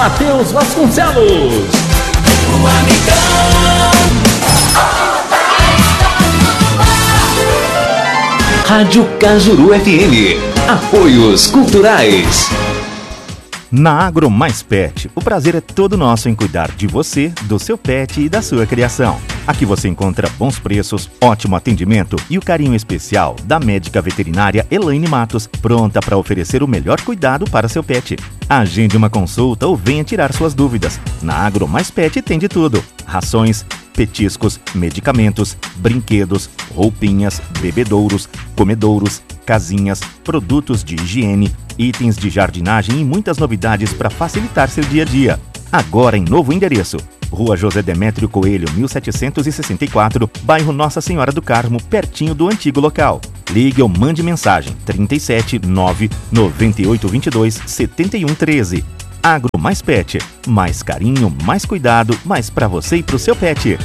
Matheus Vasconcelos. O amigão. Rádio Cajuru FM. Apoios culturais. Na Agro Mais Pet, o prazer é todo nosso em cuidar de você, do seu pet e da sua criação. Aqui você encontra bons preços, ótimo atendimento e o carinho especial da médica veterinária Elaine Matos, pronta para oferecer o melhor cuidado para seu pet. Agende uma consulta ou venha tirar suas dúvidas. Na Agro Mais Pet tem de tudo: rações, petiscos, medicamentos, brinquedos, roupinhas, bebedouros, comedouros, casinhas, produtos de higiene, itens de jardinagem e muitas novidades para facilitar seu dia a dia. Agora em novo endereço: Rua José Demétrio Coelho, 1764, bairro Nossa Senhora do Carmo, pertinho do antigo local. Ligue ou mande mensagem 37 9 9822 7113. Agro Mais Pet, mais carinho, mais cuidado, mais para você e para o seu pet.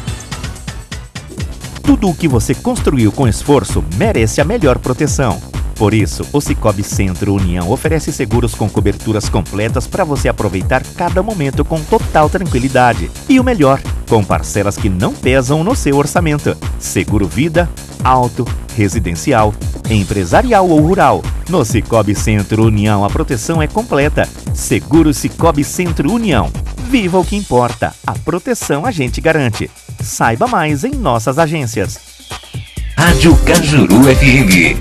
Tudo o que você construiu com esforço merece a melhor proteção. Por isso, o Cicobi Centro União oferece seguros com coberturas completas para você aproveitar cada momento com total tranquilidade. E o melhor, com parcelas que não pesam no seu orçamento. Seguro vida, auto, residencial, empresarial ou rural. No Cicobi Centro União a proteção é completa. Seguro Cicobi Centro União. Viva o que importa, a proteção a gente garante. Saiba mais em nossas agências. Rádio Cajuru FM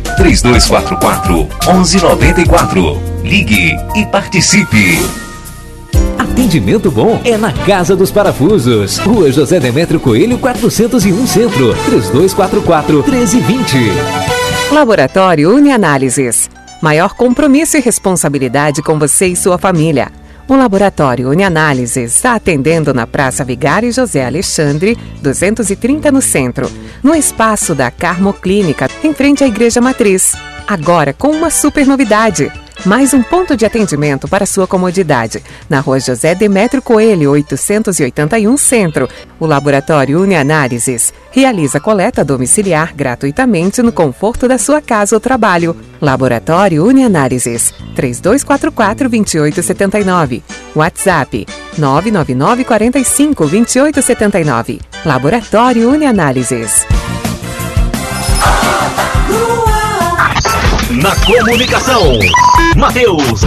3244-1194. Ligue e participe. Atendimento bom é na Casa dos Parafusos. Rua José Demétrio Coelho, 401 Centro. 3244-1320. Laboratório Unianálises. Maior compromisso e responsabilidade com você e sua família. O Laboratório Unianálises está atendendo na Praça Vigário José Alexandre, 230 no centro, no espaço da Carmo Clínica, em frente à Igreja Matriz. Agora com uma super novidade: mais um ponto de atendimento para sua comodidade, na Rua José Demétrio Coelho, 881 Centro. O Laboratório Unianálises realiza coleta domiciliar gratuitamente no conforto da sua casa ou trabalho. Laboratório Unianálises, 3244-2879. WhatsApp, 999-45-2879. Laboratório Unianálises. Na comunicação, Matheus